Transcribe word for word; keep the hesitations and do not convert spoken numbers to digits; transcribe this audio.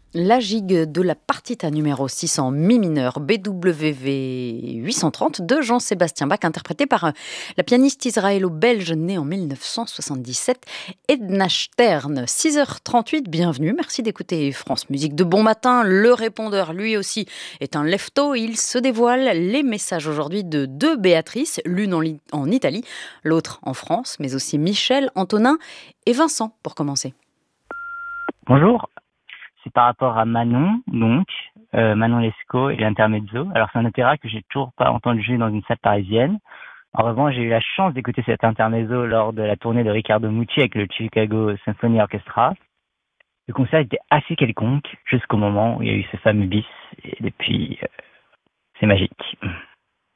La gigue de la partita numéro six en mi mineur B W V huit cent trente de Jean-Sébastien Bach, interprété par euh, la pianiste israélo-belge née en mille neuf cent soixante-dix-sept, Edna Stern. six heures trente-huit, bienvenue, merci d'écouter France Musique de bon matin. Le répondeur, lui aussi, est un lefto. Il se dévoile les messages aujourd'hui de deux Béatrices, l'une en, li- en Italie, l'autre en France, mais aussi Michel, Antonin et Vincent, pour commencer. Bonjour, c'est par rapport à Manon, donc, euh, Manon Lescaut et l'Intermezzo. Alors c'est un opéra que j'ai toujours pas entendu jouer dans une salle parisienne. En revanche, j'ai eu la chance d'écouter cet Intermezzo lors de la tournée de Riccardo Mucci avec le Chicago Symphony Orchestra. Le concert était assez quelconque jusqu'au moment où il y a eu ce fameux bis et depuis, euh, c'est magique.